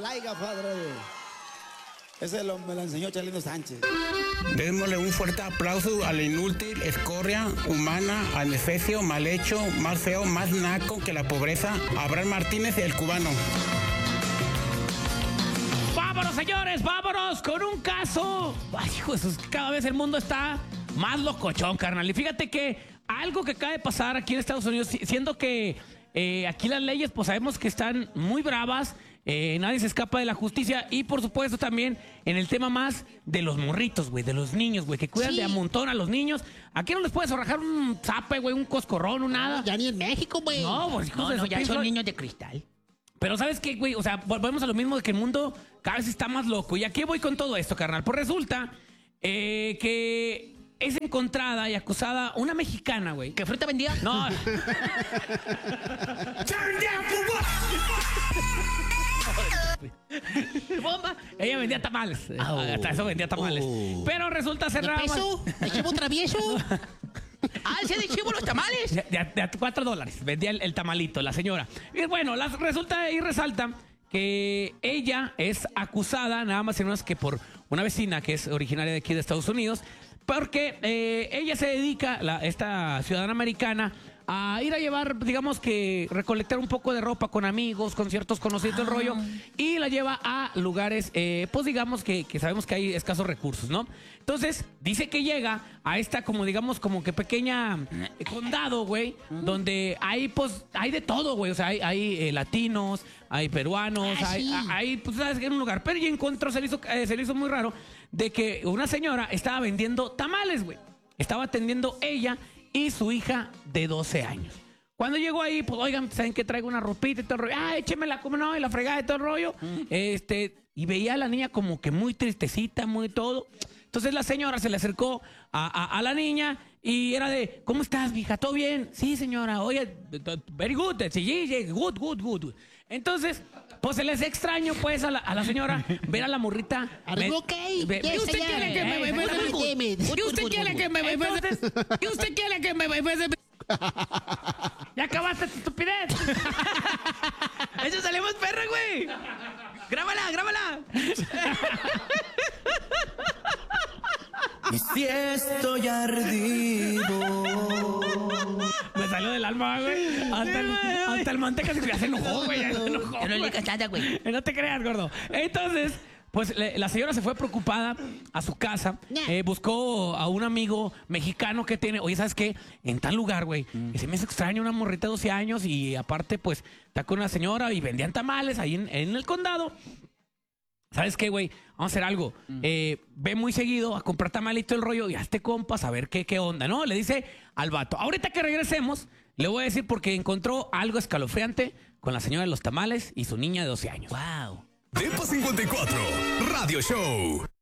laiga, padre. Ese me lo enseñó Chalino Sánchez. Démosle un fuerte aplauso al inútil, escoria, humana, adefesio, mal hecho, más feo, más naco que la pobreza, Abraham Martínez, el cubano. Vámonos, señores, vámonos con un caso. Ay, hijo, eso es que cada vez el mundo está más locochón, carnal. Y fíjate que algo que acaba de pasar aquí en Estados Unidos, siendo que aquí las leyes, pues sabemos que están muy bravas. Nadie se escapa de la justicia. Y por supuesto también en el tema más de los morritos, güey, de los niños, güey, que cuidan de a montón a los niños. Aquí no les puedes arrojar un zape, güey, un coscorrón, nada. Ya ni en México, güey. No, pues no, ya son niños de cristal. Pero ¿sabes qué, güey? O sea, volvemos a lo mismo de que el mundo cada vez está más loco. ¿Y a qué voy con todo esto, carnal? Pues resulta que es encontrada y acusada una mexicana, güey. ¿Qué fruta vendía? No. ¡Bomba! Ella vendía tamales. Hasta eso vendía tamales. Pero resulta ser ¿De peso? ¿De chivo travieso? ¡Ese de chivo los tamales! De a $4. Vendía el tamalito, la señora. Y bueno, resulta y resalta que ella es acusada nada más y nada más que por una vecina que es originaria de aquí de Estados Unidos, porque ella se dedica, esta ciudadana americana, a ir a llevar, digamos que recolectar un poco de ropa con amigos, con ciertos conocidos del rollo, y la lleva a lugares, pues digamos que sabemos que hay escasos recursos, ¿no? Entonces, dice que llega a esta como digamos como que pequeña condado, güey, donde hay pues, hay de todo, güey, o sea, hay latinos, hay peruanos, hay, pues sabes que en un lugar, pero ella encontró, se le hizo muy raro, de que una señora estaba vendiendo tamales, güey, estaba atendiendo ella y su hija de 12 años. Cuando llegó ahí, pues, oigan, ¿saben que traigo una ropita y todo el rollo? Ah, échemela, ¿cómo no? Y la fregada y todo el rollo. Y veía a la niña como que muy tristecita, muy todo. Entonces la señora se le acercó a la niña y era de, ¿cómo estás, mija? ¿Todo bien? Sí, señora. Oye, very good. Sí, good. Entonces, pues se les extraño, pues, a la señora ver a la morrita. ¿Y usted quiere que me... ¿Y usted quiere que me... ¿Y usted quiere que me... ¡Ya acabaste tu estupidez! ¡Eso salimos perra, güey! ¡Grábala! Y si estoy ardido. Me salió del alma, güey. Hasta el manteca se enojó, güey. Yo no le digas nada, güey. No te creas, gordo. Entonces, pues la señora se fue preocupada a su casa. Buscó a un amigo mexicano que tiene. Oye, ¿sabes qué? En tal lugar, güey. Que se me hace extraño una morrita de 12 años. Y aparte, pues, está con una señora y vendían tamales ahí en el condado. ¿Sabes qué, güey? Vamos a hacer algo. Ve muy seguido a comprar tamalito el rollo y hazte compas a ver qué onda, ¿no? Le dice al vato. Ahorita que regresemos, le voy a decir porque encontró algo escalofriante con la señora de los tamales y su niña de 12 años. ¡Wow! Depa 54 Radio Show.